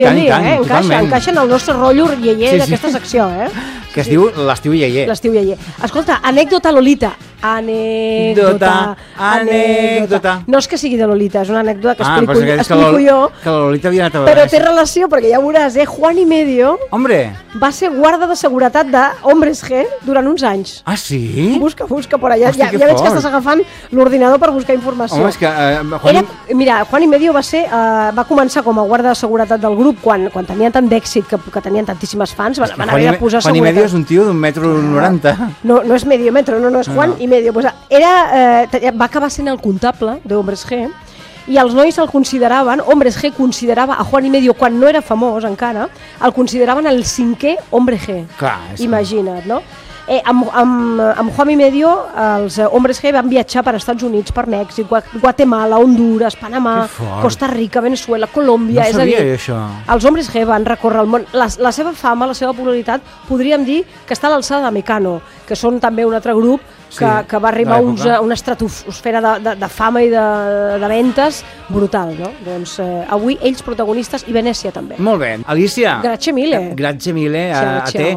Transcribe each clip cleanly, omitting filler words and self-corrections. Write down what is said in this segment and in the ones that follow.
Encaixa en el nostre rotllo iaier d'aquesta secció, que es diu l'estiu iaier. L'estiu iaier. Escolta, anècdota Lolita. Anècdota. No és que sigui de Lolita, és una anècdota que explico jo. Que la Lolita havia anat a veure. Però té relació, perquè ja veuràs, Juan y Medio va ser guarda de seguretat d'Hombres G durant uns anys. Ah, sí? Busca por allà. Ja veig que estàs agafant l'ordinador per buscar informació. Home, és que... Mira, Juan y Medio va començar com a guarda de seguretat del grup quan tenien tant d'èxit, que tenien tantíssimes fans, van haver de posar seguretat. Juan y Medio és un tio d'un metro 90. No és medio metro, no és Juan y Medio. Pues va acabar sent el comptable d'Hombres G i els nois el consideraven, Hombres G considerava a Juan y Medio, quan no era famós encara, el consideraven el 5è Hombre G. Clar, imagina't, no? Amb Juan y Medio els Hombres G van viatjar per Estats Units, per Mèxic, Guatemala, Honduras, Panamà, Costa Rica, Venezuela, Colòmbia. No sabia això. Els Hombres G van recórrer el món. La seva fama, la seva popularitat, podríem dir que està a l'alçada de Mecano, que són també un altre grup que va arribar a una estratosfera de fama i de ventes brutal, no? Doncs avui ells protagonistes i Venècia també. Molt bé. Alicia. Grazie mille. Grazie mille a te.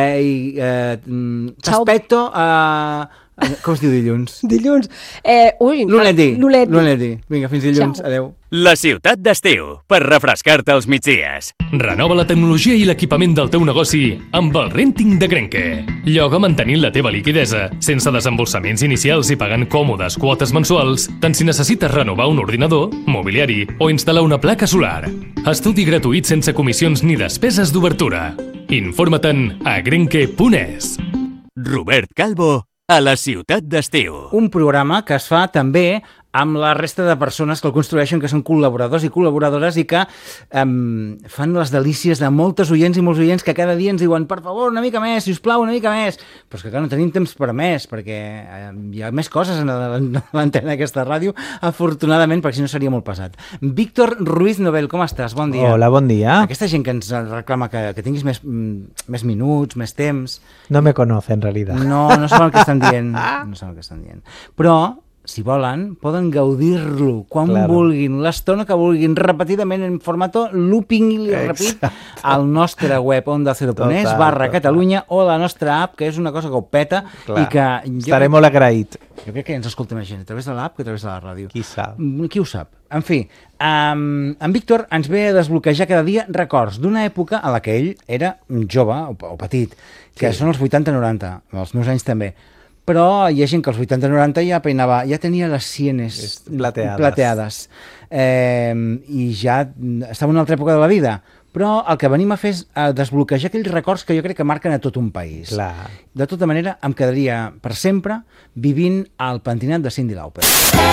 T'aspetto com es diu dilluns? Dilluns. Lunedì. Vinga, fins dilluns. Adéu. La ciutat d'estiu, per refrescar-te els migdies. Renova la tecnologia i l'equipament del teu negoci amb el Renting de Grenke. Lloga mantenint la teva liquidesa, sense desembolsaments inicials i pagant còmodes quotes mensuals, tant si necessites renovar un ordinador, mobiliari o instal·lar una placa solar. Estudi gratuït sense comissions ni despeses d'obertura. Informa-te'n a grenke.es. Robert Calvo, a la ciutat d'estiu. Un programa que es fa també amb la resta de persones que el construeixen, que són col·laboradors i col·laboradores i que fan les delícies de moltes oients i molts oients que cada dia ens diuen per favor, una mica més, sisplau, una mica més. Però és que clar, no tenim temps per més, perquè hi ha més coses en l'antena d'aquesta ràdio, afortunadament, perquè si no seria molt pesat. Víctor Ruiz Nobel, com estàs? Bon dia. Hola, bon dia. Aquesta gent que ens reclama que tinguis més minuts, més temps... No me conoce, en realitat. No saben el que estan dient. No saben el que estan dient. Però... si volen, poden gaudir-lo quan vulguin, l'estona que vulguin, repetidament en formato looping i repeat al nostre web ondacero.es/Catalunya o la nostra app, que és una cosa que ho peta i que... Estaré molt agraït. Jo crec que ens escolta més gent a través de l'app que a través de la ràdio. Qui sap? Qui ho sap? En fi, en Víctor ens ve a desbloquejar cada dia records d'una època a la que ell era jove o petit, que són els 80-90, els meus anys també. Però hi ha gent que als 80-90 ja tenia les sienes plateades i ja estava en una altra època de la vida. Però el que venim a fer és desbloquejar aquells records que jo crec que marquen a tot un país. De tota manera, em quedaria per sempre vivint al pentinat de Cyndi Lauper.